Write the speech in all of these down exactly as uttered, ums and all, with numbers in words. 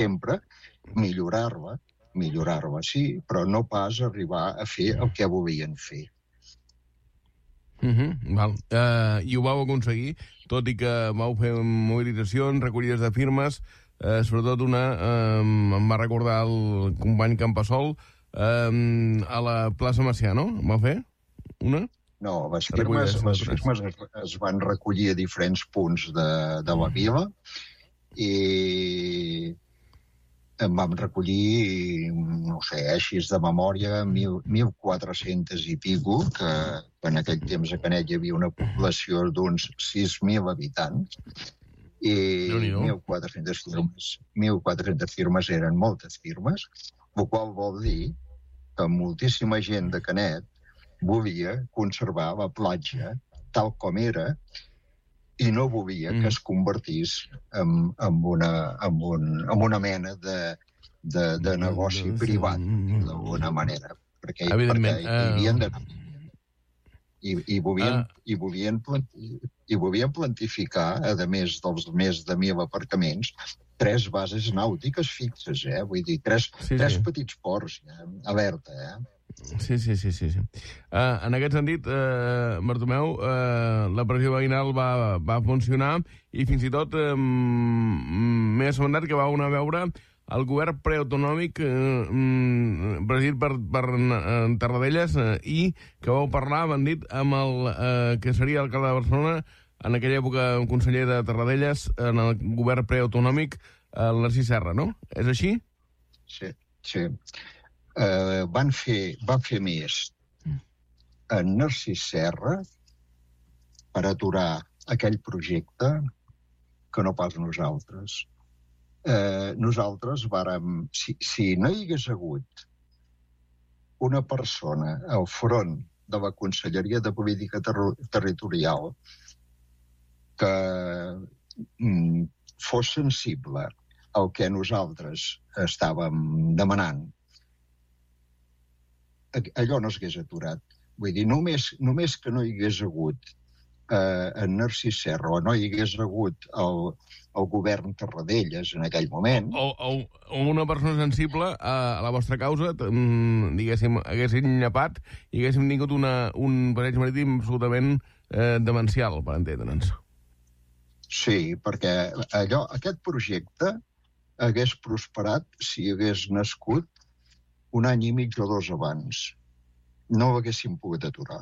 sempre millorar-la, millorar-la, sí, però no pas arribar a fer el que volien fer. Uh -huh, val. Uh, I ho vau aconseguir, tot i que vau fer mobilitzacions, recollides de firmes, uh, sobretot una, uh, em va recordar el company Campasol, uh, a la plaça Macià, no? Em va fer una? No, les firmes, les firmes es, es van recollir a diferents punts de, de la vila i en vam recollir, no sé, així de memòria, mil quatre-cents i pico, que en aquell temps a Canet hi havia una població d'uns sis mil habitants, i mil quatre-centes firmes, mil quatre-centes firmes eren moltes firmes, el qual vol dir que moltíssima gent de Canet volia conservar la platja tal com era i no volia mm. que es convertís en, en, una, en, un, en una mena de, de, de negoci mm. privat, d'alguna manera. Perquè, perquè hi havien de... I, i, volien, uh. i, volien planti, i volien plantificar, a més dels més de mil aparcaments, tres bases nàutiques fixes, eh? Vull dir, tres, sí, tres sí. petits ports, eh? Alerta, eh? Sí, sí, sí, sí. sí. Uh, en aquest sentit, uh, Bartomeu, uh, la pressió veïnal va, va funcionar i fins i tot uh, m'he assabentat que va anar a veure el govern preautonòmic uh, presidit per, per uh, Tarradellas uh, i que vau parlar, m'han dit, amb el uh, que seria alcalde de Barcelona, en aquella època conseller de Tarradellas, en el govern preautonòmic, el Narcís Serra, no? És així? Sí, sí. Uh, van fer, van fer més en Narcís Serra per aturar aquell projecte que no pas nosaltres. Uh, nosaltres vàrem... Si, si no hi hagués hagut una persona al front de la Conselleria de Política Ter- Territorial que mm, fos sensible al que nosaltres estàvem demanant, allò no s'hagués aturat. Vull dir, només, només que no hi hagués hagut eh, en Narcís Serra o no hi hagués hagut el, el govern Tarradellas en aquell moment... O, o, o una persona sensible a, a la vostra causa, diguéssim, haguéssim llepat i haguéssim tingut una, un passeig marítim absolutament eh, demencial, per entendre'ns. Sí, perquè allò, aquest projecte hagués prosperat si hagués nascut un any i mig o dos abans. No l'haguéssim pogut aturar.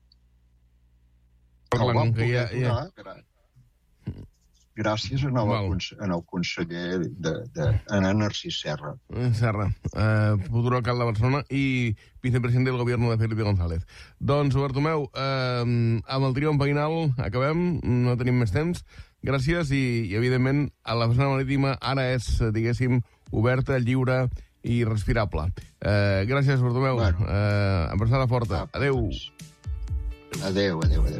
Però el vam poder ja, aturar ja. gràcies en el, en el conseller de, de, en Narcís Serra. Serra, eh, futur alcalde de Barcelona i vicepresident del govern de Felipe González. Doncs, Bartomeu, eh, amb el triomf veïnal acabem, no tenim més temps. Gràcies i, i evidentment, a la façana marítima ara és, diguéssim, oberta, lliure i respirable. Eh, gràcies, Bartomeu. Bueno. Eh, abraçada forta. Ah, adéu. Adéu, adéu, adéu.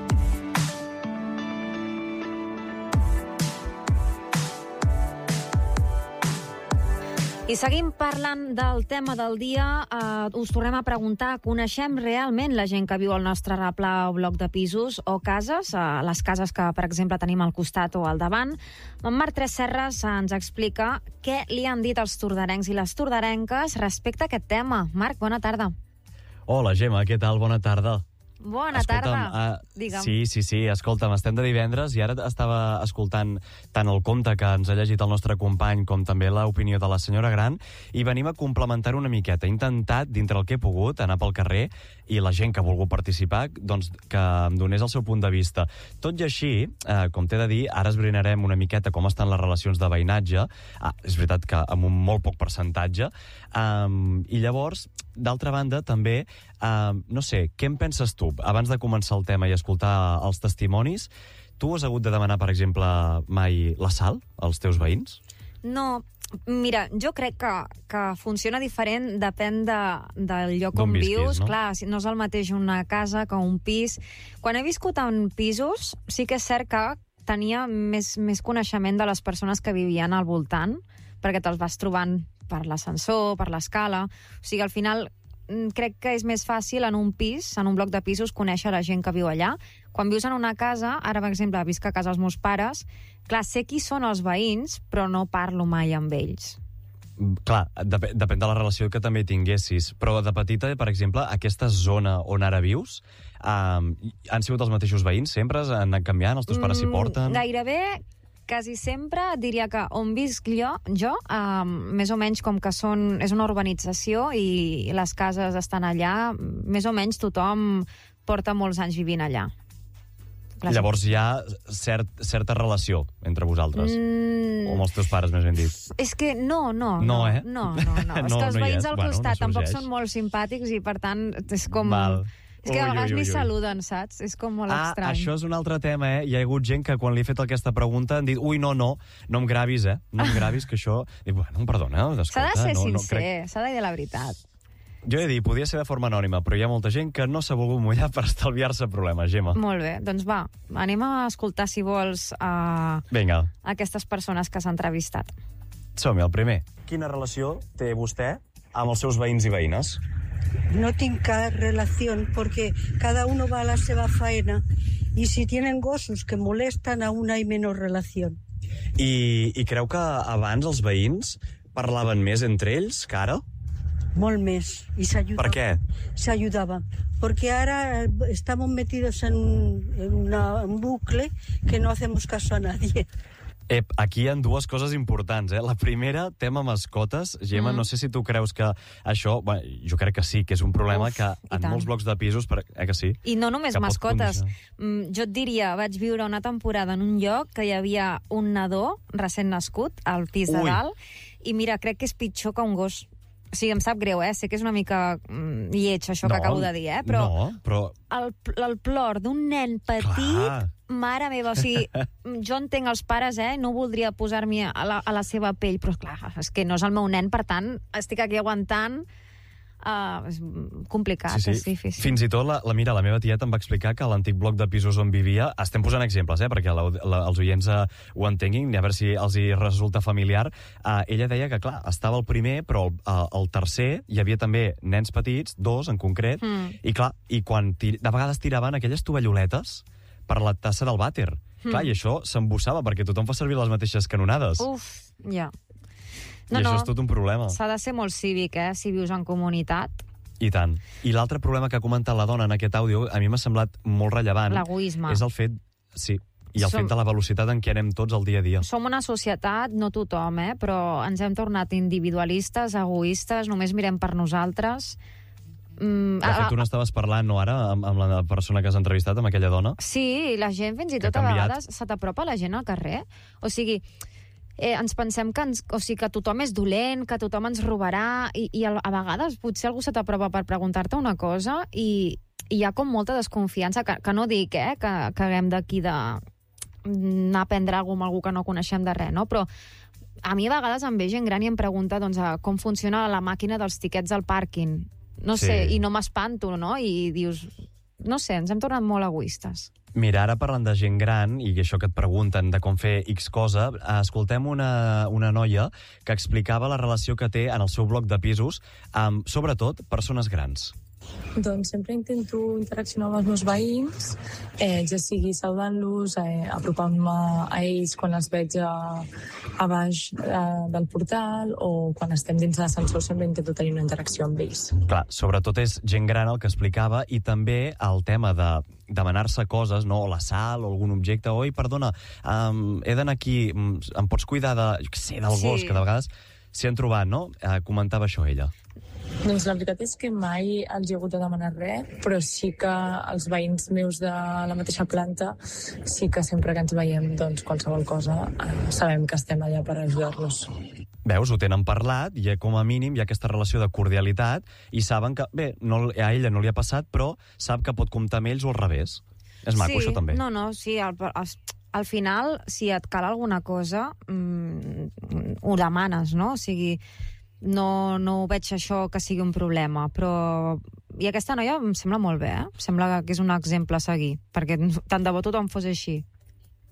I seguim parlant del tema del dia. Uh, us tornem a preguntar, coneixem realment la gent que viu al nostre replà o bloc de pisos o cases, uh, les cases que, per exemple, tenim al costat o al davant? En Marc Tresserras ens explica què li han dit els tordarencs i les tordarenques respecte a aquest tema. Marc, bona tarda. Hola, Gemma, què tal? Bona tarda. Bona escolta'm, tarda. Uh, Digue'm. Sí, sí, sí. Escolta'm, estem de divendres i ara estava escoltant tant el conte que ens ha llegit el nostre company com també l'opinió de la senyora Gran i venim a complementar una miqueta. He intentat, dintre el que he pogut, anar pel carrer i la gent que ha volgut participar, doncs, que em donés el seu punt de vista. Tot i així, eh, com t'he de dir, ara esbrinarem una miqueta com estan les relacions de veïnatge. Ah, és veritat que amb un molt poc percentatge. Um, I llavors, d'altra banda, també, uh, no sé, què en penses tu? Abans de començar el tema i escoltar els testimonis, tu has hagut de demanar, per exemple, mai la sal als teus veïns? No, mira, jo crec que, que funciona diferent, depèn de, del lloc on vius. No? Clar, no és el mateix una casa que un pis. Quan he viscut en pisos, sí que és cert que tenia més, més coneixement de les persones que vivien al voltant, perquè te'ls vas trobant per l'ascensor, per l'escala. O sigui, al final crec que és més fàcil en un pis, en un bloc de pisos, conèixer la gent que viu allà. Quan vius en una casa, ara, per exemple, visc a casa dels meus pares, clar, sé qui són els veïns, però no parlo mai amb ells. Clar, dep depèn de la relació que també tinguessis, però de petita, per exemple, aquesta zona on ara vius, um, han sigut els mateixos veïns sempre? Han anat canviant? Els teus pares s'hi porten? Mm, gairebé, quasi sempre, diria que on visc jo, jo um, més o menys com que són, és una urbanització i les cases estan allà, més o menys tothom porta molts anys vivint allà. Clar, llavors hi ha cert, certa relació entre vosaltres? Mm... O amb els teus pares, més ben dit? És que no, no. No, no eh? No, no, no. no és que els no veïns al bueno, costat no tampoc són molt simpàtics i, per tant, és com... Val. És que a vegades ni saluden, saps? És com molt ah, estrany. Això és un altre tema, eh? Hi ha hagut gent que quan li he fet aquesta pregunta han dit ui, no, no, no em gravis, eh? No em gravis, que això... Dic, bueno, perdona, escolta... S'ha de ser no, sincer, no, crec... s'ha de dir la veritat. Jo he dit, podia ser de forma anònima, però hi ha molta gent que no s'ha volgut mullar per estalviar-se problemes, Gemma. Molt bé, doncs va, anem a escoltar, si vols, a Vinga. aquestes persones que s'han entrevistat. Som-hi, el primer. Quina relació té vostè amb els seus veïns i veïnes? No tinc cap relació porque cada uno va a la seva faena y si tienen gossos que molestan aún hay menos relación. I, I creu que abans els veïns parlaven més entre ells que ara? Molt més. I s'ajudaven. Per què? S'ajudaven. Porque ahora estamos metidos en un, en una, un bucle que no hacemos caso a nadie. Ep, aquí hi ha dues coses importants, eh? La primera, tema mascotes. Gemma, mm. no sé si tu creus que això... Bueno, jo crec que sí, que és un problema Uf, que en molts blocs de pisos... Per... Eh que sí? I no només mascotes. Mm, jo et diria, vaig viure una temporada en un lloc que hi havia un nadó recent nascut al pis de Ui. dalt i mira, crec que és pitjor que un gos. O sigui, em sap greu, eh? Sé que és una mica mm, lleig això no, que acabo de dir, eh? Però, no, però... El, el plor d'un nen petit, Clar. mare meva, o sigui, jo entenc els pares, eh? No voldria posar-m'hi a, la, a la seva pell, però clar, és que no és el meu nen, per tant, estic aquí aguantant... Uh, és complicat, sí, sí. és difícil. Fins i tot, la, la, mira, la meva tieta em va explicar que a l'antic bloc de pisos on vivia, estem posant exemples, eh, perquè la, la, els oients uh, ho entenguin, a veure si els hi resulta familiar, uh, ella deia que, clar, estava el primer, però el, uh, el tercer hi havia també nens petits, dos en concret, mm. i clar, i quan tir de vegades tiraven aquelles tovalloletes per la tassa del vàter. Mm. Clar, i això s'embussava perquè tothom fa servir les mateixes canonades. Uf, ja. No, I això no, és tot un problema. S'ha de ser molt cívic, eh, si vius en comunitat. I tant. I l'altre problema que ha comentat la dona en aquest àudio, a mi m'ha semblat molt rellevant. L'egoisme. És el fet... Sí, i el Som... fet de la velocitat en què anem tots el dia a dia. Som una societat, no tothom, eh, però ens hem tornat individualistes, egoistes, només mirem per nosaltres. Mm, de fet, tu n'estaves parlant, no, ara, amb, amb la persona que has entrevistat, amb aquella dona? Sí, la gent fins i tot a vegades se t'apropa la gent al carrer. O sigui... Eh, ens pensem que, ens, o sigui, que tothom és dolent, que tothom ens robarà, i, i a, a vegades potser algú se t'aprova per preguntar-te una cosa i, i hi ha com molta desconfiança, que, que no dic eh, que, que haguem d'aquí de anar a prendre alguna cosa amb algú que no coneixem de res, no? Però a mi a vegades em ve gent gran i em pregunta doncs, com funciona la màquina dels tiquets del pàrquing. No sí. sé, i no m'espanto, no? I dius, no sé, ens hem tornat molt egoistes. Mira, ara parlant de gent gran, i això que et pregunten de com fer X cosa, escoltem una, una noia que explicava la relació que té en el seu bloc de pisos amb, sobretot, persones grans. Doncs sempre intento interaccionar amb els meus veïns, eh, ja sigui saludant-los, eh, apropant-me a ells quan els veig a, a baix eh, del portal o quan estem dins l'ascensor sempre intento tenir una interacció amb ells. Clar, sobretot és gent gran el que explicava i també el tema de demanar-se coses, no? O la sal o algun objecte. Oi, perdona, um, he d'anar aquí, em pots cuidar de, jo què sé, del sí. gos, que de vegades s'hi han trobat, no? Uh, comentava això ella. Doncs la veritat és que mai els he hagut de demanar res, però sí que els veïns meus de la mateixa planta sí que sempre que ens veiem doncs, qualsevol cosa eh, sabem que estem allà per ajudar-los. Veus, ho tenen parlat, i com a mínim hi ha aquesta relació de cordialitat i saben que, bé, no, a ella no li ha passat, però sap que pot comptar amb ells o al revés. És maco, sí, això també. No, no, sí, al, al, al final, si et cal alguna cosa, mmm, ho demanes, no? O sigui, no, no veig això que sigui un problema, però... I aquesta noia em sembla molt bé, eh? Em sembla que és un exemple a seguir, perquè tant de bo tothom fos així.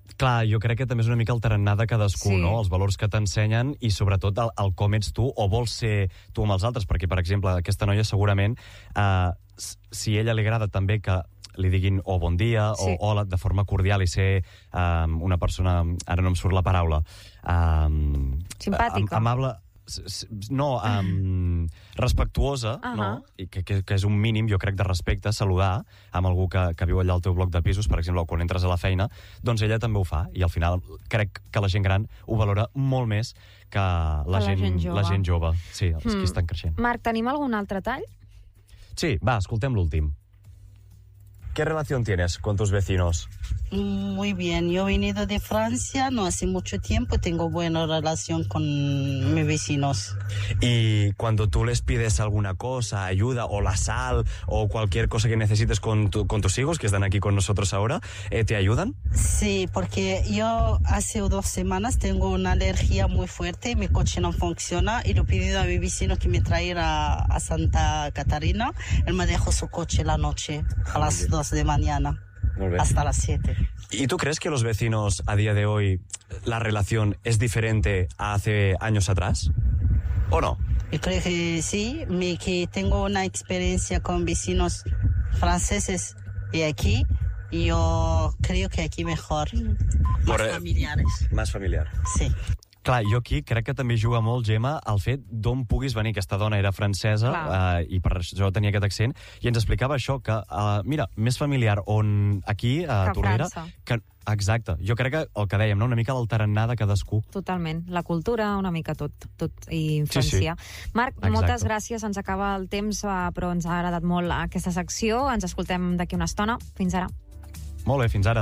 Clar, jo crec que també és una mica el tarannà de cadascú, Sí. no? Els valors que t'ensenyen i, sobretot, el, el com ets tu o vols ser tu amb els altres. Perquè, per exemple, aquesta noia segurament, eh, s- si a ella li agrada també que li diguin o bon dia Sí. o hola de forma cordial i ser eh, una persona, ara no em surt la paraula, eh, Simpàtica. am- amable... s- s- No, um, respectuosa, Ahà. no? I que, que, que és un mínim, jo crec, de respecte, saludar amb algú que, que viu allà al teu bloc de pisos, per exemple, o quan entres a la feina, doncs ella també ho fa, i al final crec que la gent gran ho valora molt més que la, la gent, gent jove. la gent jove. Sí, els Mm. que estan creixent. Marc, tenim algun altre tall? Sí, va, escoltem l'últim. ¿Qué relación tienes con tus vecinos? Muy bien, yo he venido de Francia no hace mucho tiempo, tengo buena relación con mis vecinos. Y cuando tú les pides alguna cosa, ayuda o la sal o cualquier cosa que necesites con, tu, con tus hijos que están aquí con nosotros ahora, eh, ¿te ayudan? Sí, porque yo hace dos semanas tengo una alergia muy fuerte, mi coche no funciona y lo he pedido a mi vecino que me traiga a Santa Catarina. Él me dejó su coche la noche a las dos de mañana Muy bien. hasta las siete. ¿Y tú crees que los vecinos a día de hoy la relación es diferente a hace años atrás? ¿O no? Yo creo que sí, me, que tengo una experiencia con vecinos franceses y aquí, y yo creo que aquí mejor, más Por, eh, familiares, Más familiar. sí. Clar, jo aquí crec que també juga molt, Gemma, el fet d'on puguis venir. Aquesta dona era francesa eh, i per això tenia aquest accent, i ens explicava això, que, eh, mira, més familiar on aquí, a Que Tordera... França. Que, exacte. Jo crec que el que dèiem, no? Una mica el tarannà de cadascú. Totalment. La cultura, una mica tot, tot i influencia. Sí, sí. Marc, Exacte. moltes gràcies. Ens acaba el temps, eh, però ens ha agradat molt aquesta secció. Ens escoltem d'aquí una estona. Fins ara. Molt bé, fins ara.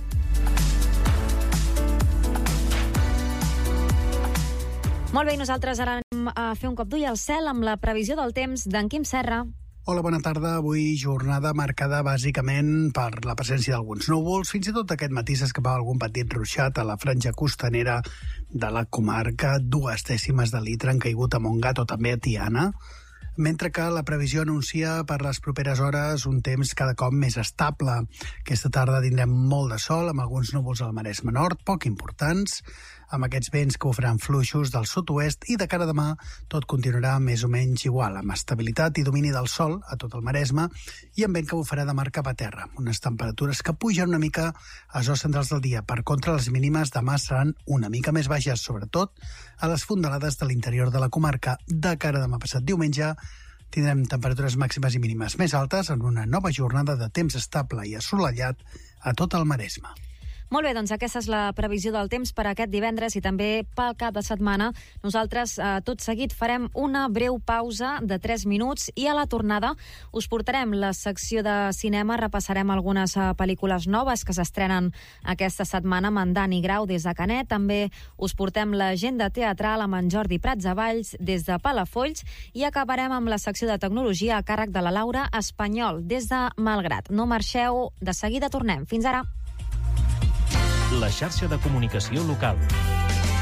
Molt bé, i nosaltres ara anem a fer un cop d'ull al cel amb la previsió del temps d'en Quim Serra. Hola, bona tarda. Avui jornada marcada bàsicament per la presència d'alguns núvols. Fins i tot aquest matí s'escapava algun petit ruixat a la franja costanera de la comarca. Dues dècimes de litre han caigut a Montgat o també a Tiana. Mentre que la previsió anuncia per les properes hores un temps cada cop més estable. Aquesta tarda tindrem molt de sol, amb alguns núvols al Maresme Nord, poc importants, amb aquests vents que ho faran fluixos del sud-oest, i de cara a demà tot continuarà més o menys igual, amb estabilitat i domini del sol a tot el Maresme i amb vent que bufarà de mar cap a terra. Unes temperatures que pugen una mica a les hores centrals del dia. Per contra, les mínimes demà seran una mica més baixes, sobretot a les fondalades de l'interior de la comarca. De cara a demà passat diumenge tindrem temperatures màximes i mínimes més altes en una nova jornada de temps estable i assolellat a tot el Maresme. Molt bé, doncs aquesta és la previsió del temps per aquest divendres i també pel cap de setmana. Nosaltres, eh, tot seguit, farem una breu pausa de tres minuts i a la tornada us portarem la secció de cinema, repassarem algunes eh, pel·lícules noves que s'estrenen aquesta setmana amb en Dani Grau des de Canet. També us portem l'agenda teatral amb en Jordi Prats de Valls des de Palafolls i acabarem amb la secció de tecnologia a càrrec de la Laura Espanyol des de Malgrat. No marxeu, de seguida tornem. Fins ara. La xarxa de comunicació local.